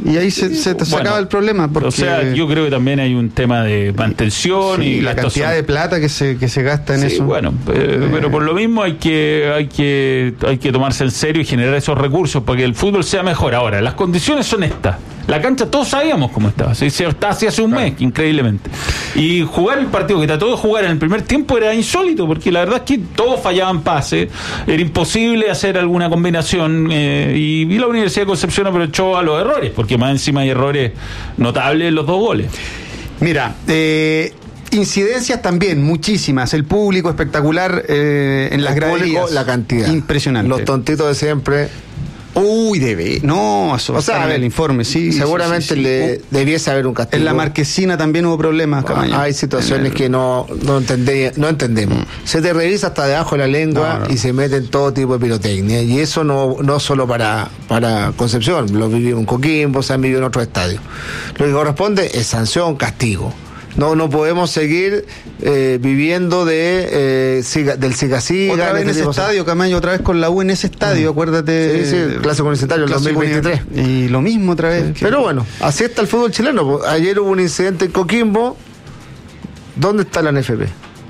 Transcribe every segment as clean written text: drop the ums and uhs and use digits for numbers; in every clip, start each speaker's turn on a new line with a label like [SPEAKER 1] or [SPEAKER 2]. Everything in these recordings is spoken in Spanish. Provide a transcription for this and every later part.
[SPEAKER 1] Y ahí se te sacaba el problema. Porque,
[SPEAKER 2] o sea, yo creo que también hay un tema de mantención y
[SPEAKER 1] la cantidad de plata que se gasta en eso.
[SPEAKER 2] Bueno, pero por lo mismo hay que tomarse en serio y generar esos recursos para que el fútbol sea mejor. Ahora, las condiciones son estas. La cancha todos sabíamos cómo estaba. Se está así hace un mes, increíblemente. Y jugar el partido que trató de jugar en el primer tiempo era insólito, porque la verdad es que todos fallaban pases, era imposible hacer alguna combinación, y la Universidad de Concepción aprovechó a los errores, porque más encima hay errores notables en los dos goles.
[SPEAKER 1] Mira, incidencias también, muchísimas. El público espectacular en las graderías.
[SPEAKER 3] La cantidad.
[SPEAKER 1] Impresionante.
[SPEAKER 3] Los tontitos de siempre.
[SPEAKER 1] Uy, no, eso, o sea, el informe, sí.
[SPEAKER 3] Seguramente
[SPEAKER 1] sí.
[SPEAKER 3] Debiese haber un castigo.
[SPEAKER 1] En la Marquesina también hubo problemas, Camaño.
[SPEAKER 3] Hay situaciones que no entendemos. Se te revisa hasta debajo de la lengua y se mete en todo tipo de pirotecnia. Y eso no solo para Concepción, lo vivimos en Coquimbo, se han vivido en otros estadios. Lo que corresponde es sanción, castigo. No podemos seguir viviendo del siga-siga.
[SPEAKER 1] Otra vez en ese estadio, Camaño, otra vez con la U en ese estadio, acuérdate.
[SPEAKER 3] Sí, clásico universitario, el 2023.
[SPEAKER 1] Y lo mismo otra vez.
[SPEAKER 3] Pero bueno, así está el fútbol chileno. Ayer hubo un incidente en Coquimbo. ¿Dónde está la NFP?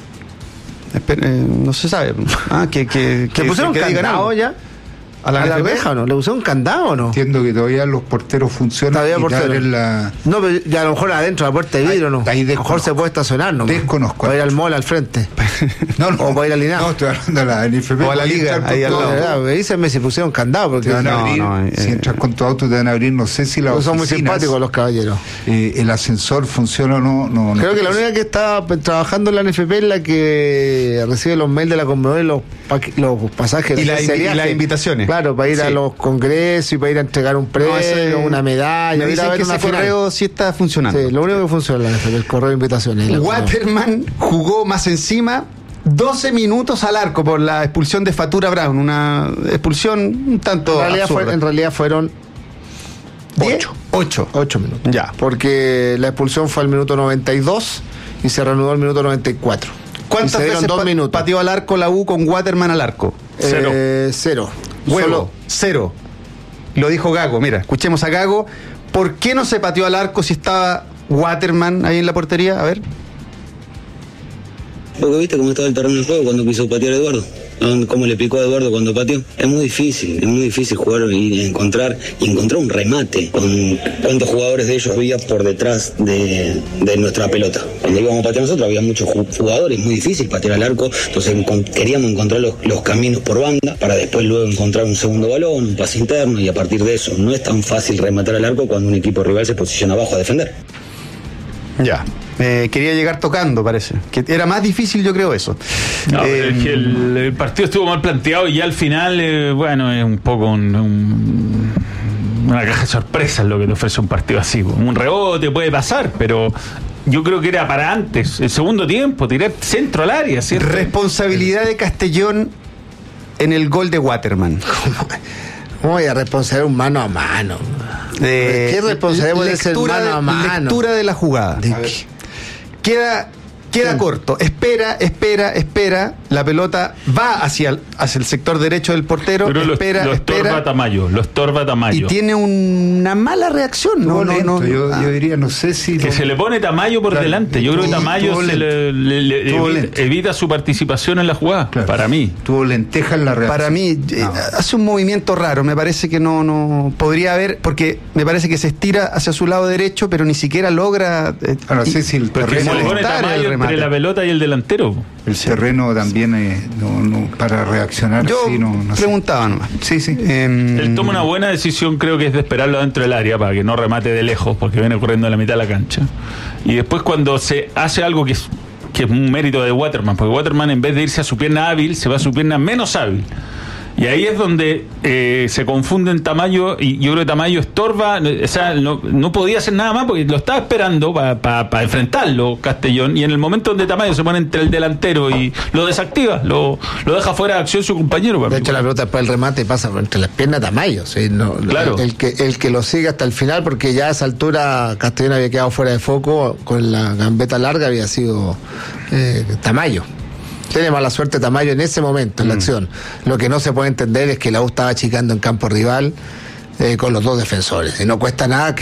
[SPEAKER 1] No se sabe.
[SPEAKER 3] ¿Le pusieron candado ya? ¿A la reja o no? ¿Le pusieron un candado o no?
[SPEAKER 4] Entiendo que todavía los porteros funcionan.
[SPEAKER 3] No, pero ya a lo mejor adentro de la puerta de vidrio, ¿no? A lo mejor se puede estacionar, ¿no?
[SPEAKER 4] Desconozco.
[SPEAKER 3] Para ir al mall al frente. O para ir al Linares.
[SPEAKER 4] No, estoy hablando de la NFP.
[SPEAKER 1] O a la Liga, ahí al lado.
[SPEAKER 3] Dícenme si pusieron candado. Porque
[SPEAKER 4] te van a abrir, si entras con tu auto te van a abrir, no sé si la oficinas.
[SPEAKER 3] Son muy simpáticos los caballeros.
[SPEAKER 4] El ascensor funciona o no.
[SPEAKER 3] Creo que la única que está trabajando en la NFP es la que recibe los mails de la Conmebol, los pasajes.
[SPEAKER 1] Y las invitaciones.
[SPEAKER 3] Claro, para ir a los congresos y para ir a entregar un premio, una medalla.
[SPEAKER 1] Me dicen que ese correo sí está funcionando.
[SPEAKER 3] Sí, lo único que funciona es el correo de invitaciones.
[SPEAKER 1] Waterman jugó más encima 12 minutos al arco por la expulsión de Fatura Brown, una expulsión un tanto absurda.
[SPEAKER 3] En realidad fueron 8 minutos.
[SPEAKER 1] Ya.
[SPEAKER 3] Porque la expulsión fue al minuto 92 y se reanudó al minuto 94.
[SPEAKER 1] ¿Cuántas veces pateó al arco la U con Waterman al arco?
[SPEAKER 3] 0.
[SPEAKER 1] Huevo, 0. Lo dijo Gago. Mira, escuchemos a Gago. ¿Por qué no se pateó al arco si estaba Waterman ahí en la portería? A ver.
[SPEAKER 5] Porque viste cómo estaba el terreno de juego cuando quiso patear a Eduardo. Cómo le picó a Eduardo cuando pateó. Es muy difícil jugar y encontrar un remate. Con cuántos jugadores de ellos había por detrás de nuestra pelota. Cuando íbamos a patear nosotros había muchos jugadores, muy difícil patear al arco. Entonces queríamos encontrar los caminos por banda para después luego encontrar un segundo balón, un pase interno, y a partir de eso no es tan fácil rematar al arco cuando un equipo rival se posiciona abajo a defender.
[SPEAKER 1] Ya. Quería llegar tocando, parece. Que era más difícil, yo creo, eso.
[SPEAKER 2] No, es que el partido estuvo mal planteado y ya al final, es un poco una caja de sorpresas lo que te ofrece un partido así. Un rebote puede pasar, pero yo creo que era para antes, el segundo tiempo, tirar centro al área, ¿cierto?
[SPEAKER 1] Responsabilidad de Castellón en el gol de Waterman.
[SPEAKER 3] ¿Cómo voy a responsabilizar un mano a mano? ¿Qué responsabilidad puede ser mano a mano?
[SPEAKER 1] Lectura de la jugada. Queda corto. Espera. La pelota va hacia el sector derecho del portero.
[SPEAKER 2] Pero lo estorba Tamayo.
[SPEAKER 1] Y tiene una mala reacción.
[SPEAKER 4] Yo diría, no sé si.
[SPEAKER 2] Que se le pone Tamayo por delante. Yo creo que Tamayo evita su participación en la jugada. Claro. Para mí.
[SPEAKER 4] Tuvo lenteja en la reacción.
[SPEAKER 1] Para mí, hace un movimiento raro. Me parece que no podría haber. Porque me parece que se estira hacia su lado derecho, pero ni siquiera logra.
[SPEAKER 4] No sé si
[SPEAKER 2] porque se le pone Tamayo entre la pelota y el delantero.
[SPEAKER 4] El terreno también para reaccionar.
[SPEAKER 1] Yo
[SPEAKER 4] así, no
[SPEAKER 1] preguntaba nomás.
[SPEAKER 4] Sí.
[SPEAKER 2] Él toma una buena decisión, creo que es de esperarlo dentro del área para que no remate de lejos, porque viene corriendo a la mitad de la cancha. Y después cuando se hace algo que es un mérito de Waterman, porque Waterman en vez de irse a su pierna hábil, se va a su pierna menos hábil. Y ahí es donde se confunden Tamayo, y yo creo que Tamayo estorba, o sea, no podía hacer nada más porque lo estaba esperando para enfrentarlo Castellón, y en el momento donde Tamayo se pone entre el delantero y lo desactiva, lo deja fuera de acción su compañero.
[SPEAKER 3] De hecho, la pelota después del remate pasa entre las piernas de Tamayo, ¿sí?
[SPEAKER 2] Claro.
[SPEAKER 3] El que lo sigue hasta el final, porque ya a esa altura Castellón había quedado fuera de foco, con la gambeta larga había sido Tamayo. Tiene mala suerte Tamayo en ese momento, en la acción. Lo que no se puede entender es que la U estaba achicando en campo rival con los dos defensores. Y no cuesta nada que